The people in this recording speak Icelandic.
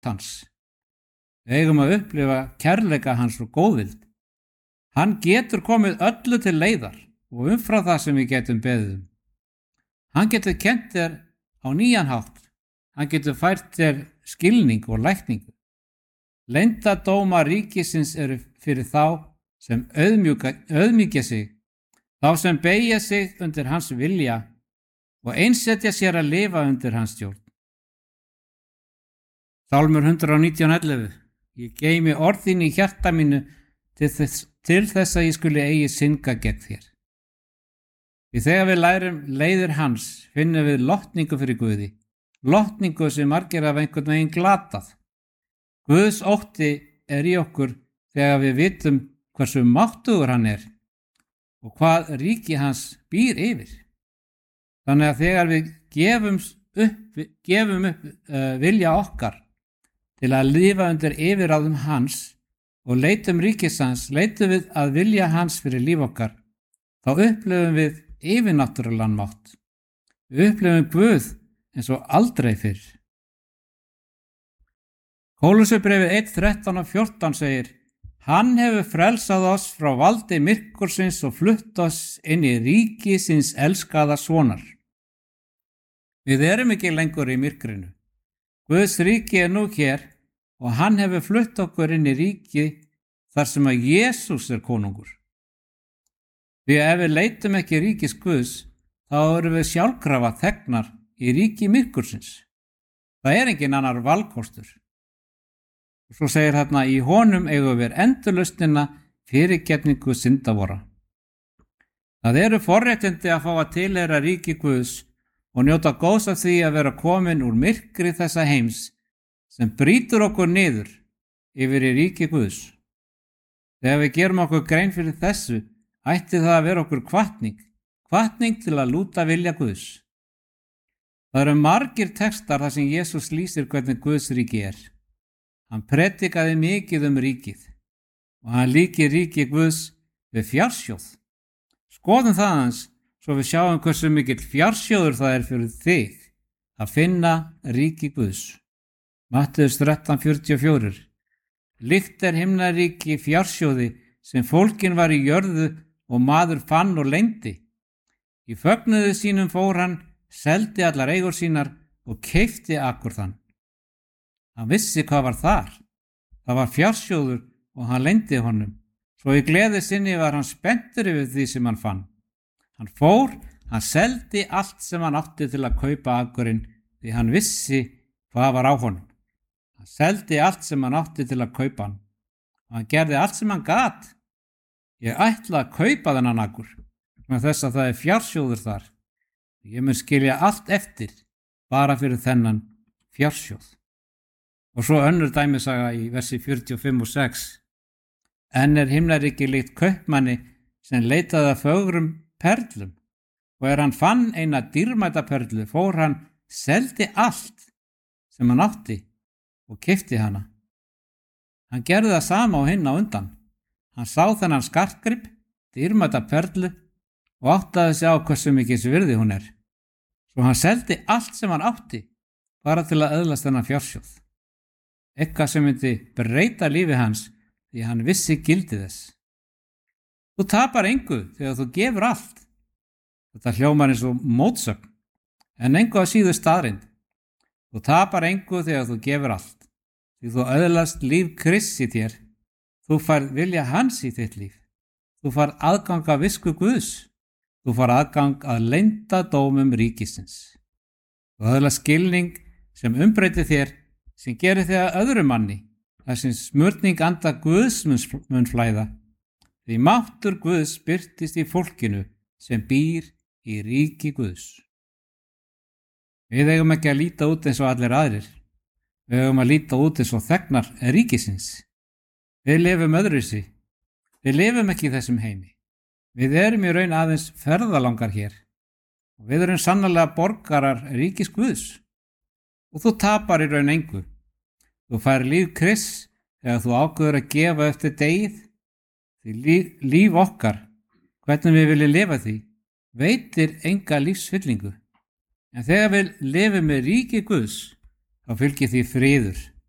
hans. Við eigum að upplifa kærleika hans og góðvild. Hann getur komið öllu til leiðar og umfram það sem við getum beðið um. Hann getur kennt þér á nýjan hátt. Hann getur fært þér skilning og lækningu. Leyndardómar ríkisins eru fyrir þá sem auðmýkja sig, þá sem beygja sig undir hans vilja og einsetja sér að lifa undir hans stjórn. Sálmur 119:11. Ég geymi orð þín í hjarta mínu til þess að ég skuli eigi synga gegn þér. Því þegar við lærum leiðir hans finnum við lotningu fyrir Guði, lotningu sem margir af einhvern veginn glatað. Guðs ótti er í okkur þegar við vitum hversu máttugur hann er og hvað ríki hans býr yfir. Þannig að þegar við gefum upp vilja okkar til að lifa undir yfirráðum hans og leitum ríkis hans, leitum við að vilja hans fyrir líf okkar, þá upplifum við yfirnáttúrulegan mátt. Við upplifum Guð eins og aldrei fyrr. Kólussarbréfið 1:13-14 segir: Hann hefur frelsað oss frá valdi myrkursins og flutt oss inn í ríki síns elskaða sonar. Við erum ekki lengur í myrkrinu. Guðs ríki er nú hér og hann hefur flutt okkur inn í ríki þar sem að Jesús er konungur. Því ef við leitum ekki ríkis Guðs, þá erum við sjálfkrafa þegnar í ríki myrkursins. Það er engin annar valkostur. Og svo segir þarna: í honum eigum við endurlausnina fyrirgefningu synda vorra. Það eru forréttindi að fá að tilheyra ríki Guðs og njóta góðs af því að vera komin úr myrkri þessa heims sem brýtur okkur niður yfir í ríki Guðs. Þegar við gerum okkur grein fyrir þessu, ætti það að vera okkur hvatning til að lúta vilja Guðs. Það eru margir textar þar sem Jesús lýsir hvernig Guðs ríki er. Hann predikaði mikið ríkið og hann líkir ríki Guðs við fjársjóð. Skoðum það aðeins svo við sjáum hversu mikill fjársjóður það er fyrir þig að finna ríki Guðs. Matteus 13:44. Líkt er himnaríki fjársjóði sem fólkin var í jörðu og maður fann og leyndi. Í fögnuði sínum fór hann, seldi allar eigur sínar og keypti akur þann. Hann vissi hvað var þar. Það var fjársjóður og hann leyndi honum. Svo í gleði sinni var hann spenntur yfir því sem hann fann. Hann fór, hann seldi allt sem hann átti til að kaupa akurinn því hann vissi hvað var á honum. Hann seldi allt sem hann átti til að kaupa hann. Og hann gerði allt sem hann gat. Ég ætla að kaupa þennan akur með þess að það er fjársjóður þar. Ég mun skilja allt eftir bara fyrir þennan fjársjóð. Og svo önnur dæmisaga í versi 45 og 6. En er himnaríki líkt kaupmanni sem leitaði að fögrum perlum og hann fann eina dýrmæta perlu, fór hann, seldi allt sem hann átti og keypti hana. Hann gerði það sama á hinn á undan. Hann sá þennan skartgrip, dýrmæta perlu og áttaði sig á hversu mikils virði hún er. Svo hann seldi allt sem hann átti bara til að öðlast þennan fjársjóð. Eitthvað sem myndi breyta lífi hans því hann vissi gildi þess. Þú tapar engu þegar þú gefur allt. Þetta hljómar eins og mótsögn, en engu að síður staðreynd. Þú tapar engu þegar þú gefur allt, því þú öðlast líf Krists í þér. Þú færð vilja hans í þitt líf. Þú færð aðgang að visku Guðs. Þú færð aðgang að leyndardómum ríkisins. Þú öðlast skilning sem umbreytir þér, sem gerir þig að öðru manni, þar sem smurning anda Guðs mun flæða. Því máttur Guðs birtist í fólkinu sem býr í ríki Guðs. Við eigum ekki að líta út eins og allir aðrir. Við eigum að líta út eins og þegnar ríkisins. Við lifum öðruvísi. Við lifum ekki í þessum heimi. Við erum í raun aðeins ferðalangar hér og við erum sannarlega borgarar ríkis Guðs. Og þú tapar í raun engu. Þú fær líf Krists þegar þú ákveður að gefa eftir degið. Því líf okkar, hvernig við viljum lifa því, veitir enga lífsfyllingu. En þegar við lifum með ríki Guðs, þá fylgir því friður,